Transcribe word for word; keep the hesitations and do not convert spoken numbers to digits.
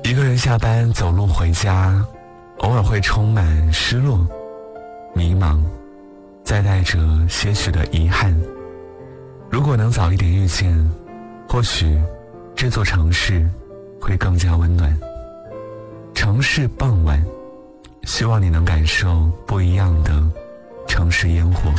一个人下班走路回家，偶尔会充满失落、迷茫，再带着些许的遗憾。如果能早一点遇见，或许这座城市会更加温暖。城市傍晚，希望你能感受不一样的城市烟火。